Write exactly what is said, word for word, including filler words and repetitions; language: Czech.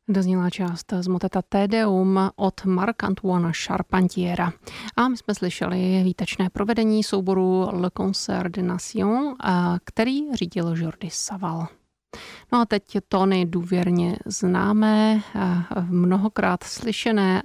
Dozněla část z moteta Te Deum od Marc-Antoine Charpentiera. A my jsme slyšeli výtečné provedení souboru Le Concert des Nations, který řídil Jordi Savall. No a teď tóny důvěrně známé, mnohokrát slyšené